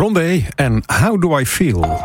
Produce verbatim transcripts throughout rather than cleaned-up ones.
Rondé en How Do I Feel?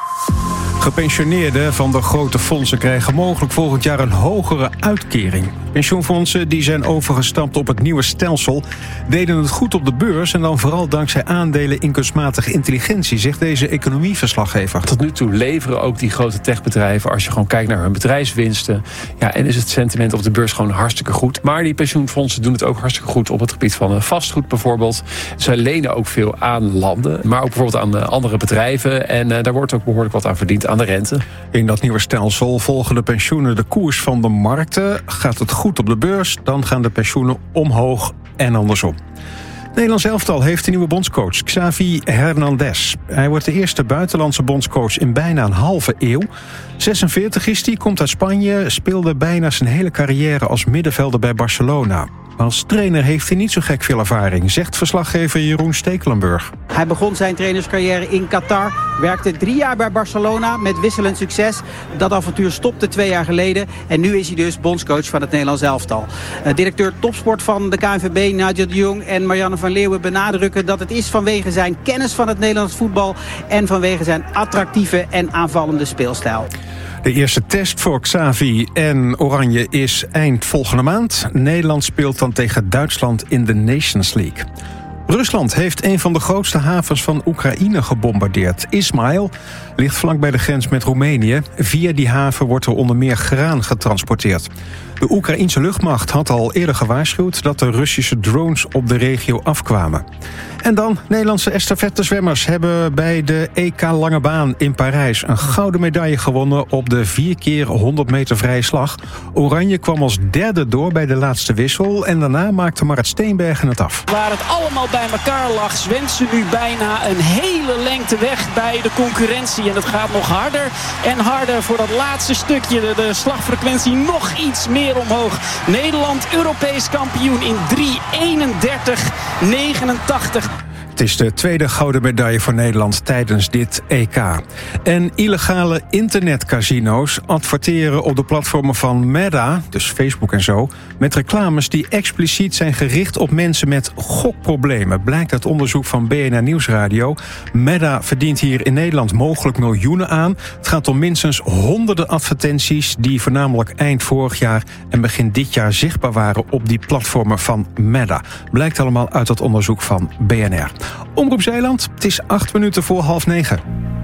Gepensioneerden van de grote fondsen krijgen mogelijk volgend jaar een hogere uitkering. Pensioenfondsen die zijn overgestapt op het nieuwe stelsel deden het goed op de beurs en dan vooral dankzij aandelen in kunstmatige intelligentie, zegt deze economieverslaggever. Tot nu toe leveren ook die grote techbedrijven, als je gewoon kijkt naar hun bedrijfswinsten, ja, en is het sentiment op de beurs gewoon hartstikke goed. Maar die pensioenfondsen doen het ook hartstikke goed op het gebied van vastgoed bijvoorbeeld. Zij lenen ook veel aan landen, maar ook bijvoorbeeld aan andere bedrijven en uh, daar wordt ook behoorlijk wat aan verdiend aan de rente. In dat nieuwe stelsel volgen de pensioenen de koers van de markten. Gaat het goed op de beurs, dan gaan de pensioenen omhoog en andersom. Het Nederlands elftal heeft een nieuwe bondscoach, Xavi Hernandez. Hij wordt de eerste buitenlandse bondscoach in bijna een halve eeuw. zesenveertig is hij, komt uit Spanje, speelde bijna zijn hele carrière als middenvelder bij Barcelona. Maar als trainer heeft hij niet zo gek veel ervaring, zegt verslaggever Jeroen Stekelenburg. Hij begon zijn trainerscarrière in Qatar, werkte drie jaar bij Barcelona met wisselend succes. Dat avontuur stopte twee jaar geleden en nu is hij dus bondscoach van het Nederlands elftal. Uh, directeur topsport van de K N V B, Nigel de Jong en Marianne van Leeuwen benadrukken dat het is vanwege zijn kennis van het Nederlands voetbal en vanwege zijn attractieve en aanvallende speelstijl. De eerste test voor Xavi en Oranje is eind volgende maand. Nederland speelt dan tegen Duitsland in de Nations League. Rusland heeft een van de grootste havens van Oekraïne gebombardeerd. Ismail ligt vlak bij de grens met Roemenië. Via die haven wordt er onder meer graan getransporteerd. De Oekraïense luchtmacht had al eerder gewaarschuwd dat de Russische drones op de regio afkwamen. En dan, Nederlandse estafettezwemmers hebben bij de E K Lange Baan in Parijs een gouden medaille gewonnen op de vier keer honderd meter vrije slag. Oranje kwam als derde door bij de laatste wissel en daarna maakte Marit Steenbergen het af. Waar het allemaal bij elkaar lag, zwemt ze nu bijna een hele lengte weg bij de concurrentie. En het gaat nog harder en harder voor dat laatste stukje. De, de slagfrequentie nog iets meer omhoog. Nederland Europees kampioen in drie eenendertig negenentachtig. Het is de tweede gouden medaille voor Nederland tijdens dit E K. En illegale internetcasino's adverteren op de platformen van Meta, dus Facebook en zo, met reclames die expliciet zijn gericht op mensen met gokproblemen. Blijkt uit onderzoek van B N R Nieuwsradio. Meta verdient hier in Nederland mogelijk miljoenen aan. Het gaat om minstens honderden advertenties die voornamelijk eind vorig jaar en begin dit jaar zichtbaar waren op die platformen van Meta. Blijkt allemaal uit dat onderzoek van B N R. Omroep Zeeland, het is acht minuten voor half negen.